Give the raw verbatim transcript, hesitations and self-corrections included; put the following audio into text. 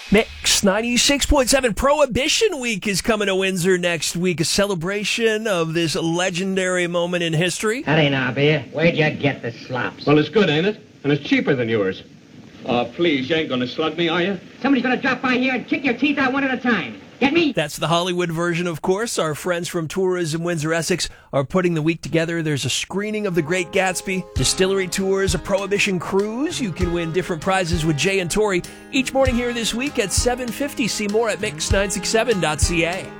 Mix ninety-six point seven Prohibition Week is coming to Windsor next week, a celebration of this legendary moment in history. That ain't our beer. Where'd you get the slops? Well, it's good, ain't it? And it's cheaper than yours. Oh, please, you ain't gonna slug me, are you? Somebody's gonna drop by here and kick your teeth out one at a time. Get me? That's the Hollywood version, of course. Our friends from Tourism Windsor Essex are putting the week together. There's a screening of The Great Gatsby, distillery tours, a Prohibition cruise. You can win different prizes with Jay and Tori each morning here this week at seven fifty. See more at mix nine six seven dot c a.